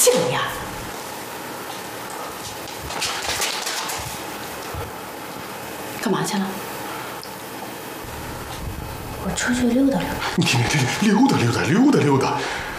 净呀！干嘛去了？ 我出去溜达溜达。 你溜达溜达。